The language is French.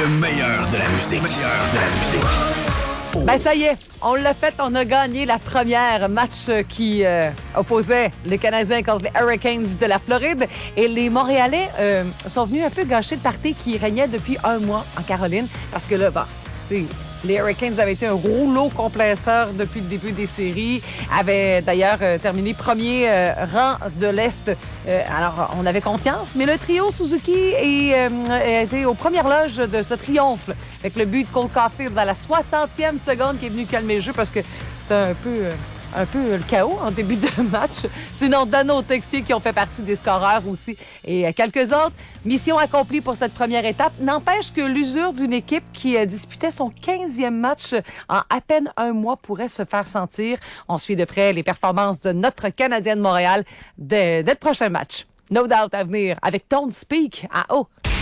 Le meilleur de la musique. Ben ça y est, on l'a fait, on a gagné la première match qui opposait les Canadiens contre les Hurricanes de la Floride. Et les Montréalais sont venus un peu gâcher le party qui régnait depuis un mois en Caroline. Parce que là, les Hurricanes avaient été un rouleau compresseur depuis le début des séries, avaient d'ailleurs terminé premier rang de l'Est. Alors, on avait confiance, mais le trio Suzuki a été aux premières loges de ce triomphe, avec le but de Cole Caulfield à la 60e seconde qui est venu calmer le jeu parce que c'était un peu le chaos en début de match. Sinon, Dano Texier qui ont fait partie des scoreurs aussi et quelques autres. Mission accomplie pour cette première étape. N'empêche que l'usure d'une équipe qui disputait son 15e match en à peine un mois pourrait se faire sentir. On suit de près les performances de notre Canadien de Montréal dès le prochain match. No Doubt à venir avec Don't Speak à haut.